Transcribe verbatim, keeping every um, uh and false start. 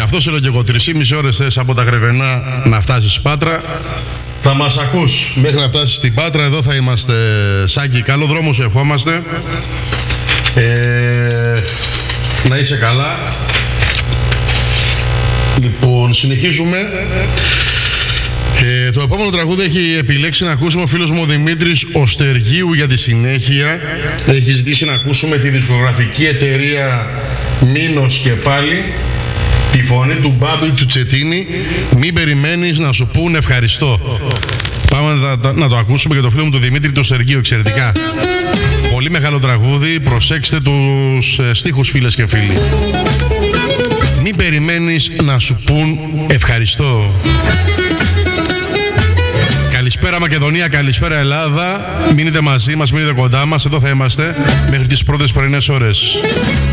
αυτό σε λέω και εγώ. Τρεις και μισή ώρες θες από τα Γρεβενά να φτάσεις Πάτρα. Θα μας ακούς μέχρι να φτάσεις στην Πάτρα. Εδώ θα είμαστε, Σάκη. Καλό δρόμο σου ευχόμαστε. Ε, να είσαι καλά. Λοιπόν, συνεχίζουμε. Ε, το επόμενο τραγούδι έχει επιλέξει να ακούσουμε ο φίλος μου ο Δημήτρης Οστεργίου για τη συνέχεια. Έχει ζητήσει να ακούσουμε τη δισκογραφική εταιρεία Μήνος και πάλι, τη φωνή του Μπάμπη του Τσετίνη. Μην περιμένεις να σου πούν ευχαριστώ. Πάμε να, να το ακούσουμε και το φίλο μου του Δημήτρη του Οστεργίου, εξαιρετικά. Πολύ μεγάλο τραγούδι, προσέξτε τους ε, στίχους φίλες και φίλοι. Μην περιμένεις να σου πούν ευχαριστώ. Καλησπέρα Μακεδονία, καλησπέρα Ελλάδα. Μείνετε μαζί μας, μείνετε κοντά μας. Εδώ θα είμαστε μέχρι τις πρώτες πρωινές ώρες.